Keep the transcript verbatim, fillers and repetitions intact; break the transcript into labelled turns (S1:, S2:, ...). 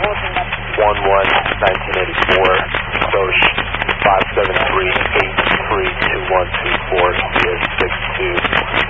S1: one one nineteen eighty-four, Soch five seven three eight three two one two four, Kia six two